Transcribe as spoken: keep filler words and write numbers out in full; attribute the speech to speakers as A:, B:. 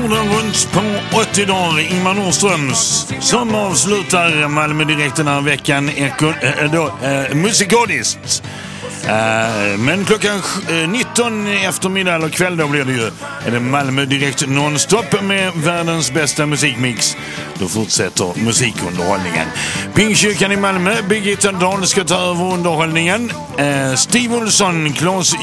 A: Jorden runt på åttio dagar. Ingmar Nordströms som avslutar Malmö Direkt den här veckan eko- äh, då, äh, musikaliskt. Uh, men klockan nitton eftermiddag eller kväll då blir det ju är det Malmö Direkt nonstop med världens bästa musikmix. Då fortsätter musikunderhållningen. Pingstkyrkan i Malmö, Birgitta Dahl ska ta över underhållningen. uh, Steve Olsson, Claes